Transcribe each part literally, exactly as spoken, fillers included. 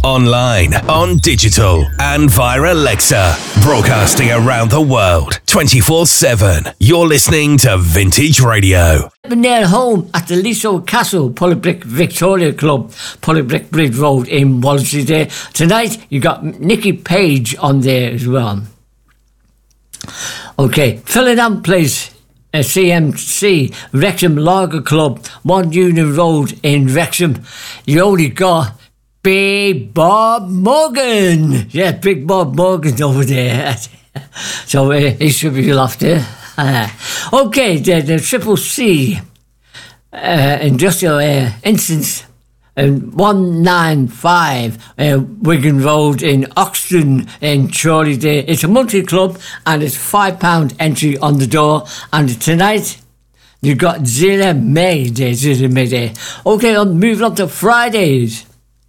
online, on digital, and via Alexa. Broadcasting around the world, twenty-four seven. You're listening to Vintage Radio. Near home at the Liso Castle, Pulleybrick Victoria Club, Pulleybrick Bridge Road in Wallasey there. Tonight, you got Nicky Page on there as well. Okay, Philadelphia Place. Uh, C M C, Wrexham Lager Club, One Union Road in Wrexham. You only got Big Bob Morgan. Yeah, Big Bob Morgan's over there. So uh, he should be lost there. Uh, okay, the, the Triple C uh, Industrial uh, Instance. Um, one ninety-five uh, Wigan Road in Oxton in Chorley Day. It's a monthly club and it's five pound entry on the door. And tonight you've got Zilla May Day, Zilla May Day. Okay, I'm moving on to Fridays.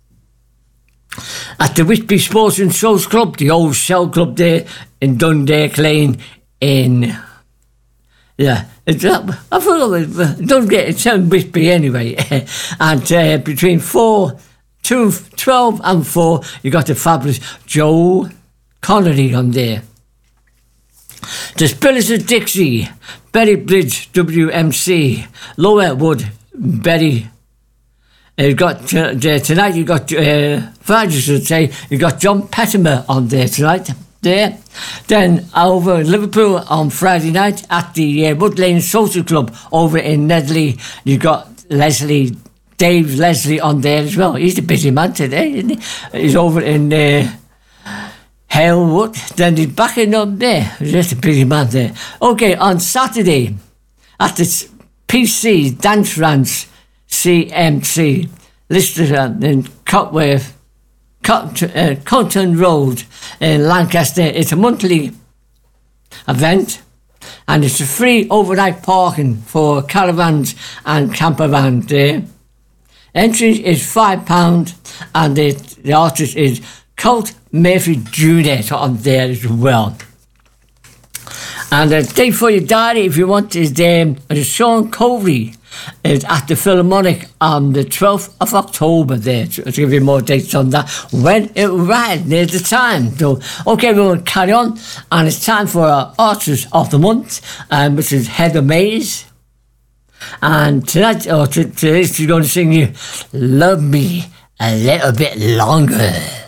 At the Whitby Sports and Shows Club, the old Shell Club there in Dundalk Lane in... Yeah, it's, uh, I thought it don't get it sound Whitby anyway. And uh, between four, two, twelve and four, you got the fabulous Joe Connery on there. The Spillers of Dixie, Berry Bridge W M C, Lower Wood, Berry. You got uh, tonight. You got uh, Friday, should say. You got John Pettimer on there tonight. There. Then over in Liverpool on Friday night at the uh, Wood Lane Social Club over in Nedley, you got Leslie, Dave Leslie on there as well. He's a busy man today, isn't he? He's over in uh, Halewood. Then he's back in up there. He's just a busy man there. Okay, on Saturday at the P C Dance Rance C M C, listed in Cotworth. Cotton, uh, Cotton Road in Lancaster. It's a monthly event and it's a free overnight parking for caravans and camper vans there. Entry is five pounds and the, the artist is Colt Murphy Junior on there as well. And the date for your diary, if you want, is um, Sean Covey is at the Philharmonic on the twelfth of October there, to, to give you more dates on that when it right near the time. So, okay, we'll carry on, and it's time for our Artist of the Month, um, which is Heather Mays. And tonight, or t- today, she's going to sing you Love Me a Little Bit Longer.